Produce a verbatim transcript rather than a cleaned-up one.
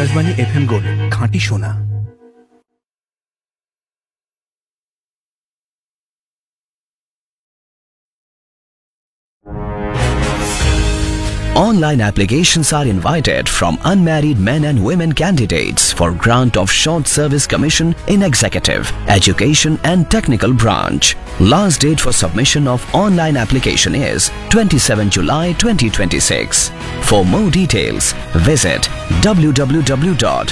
Akashvani FM gold, খাঁটি সোনা। Online applications are invited from unmarried men and women candidates for grant of short service commission in executive, education and technical branch. Last date for submission of online application is twenty-seventh of July twenty twenty-six. For more details, visit w w w dot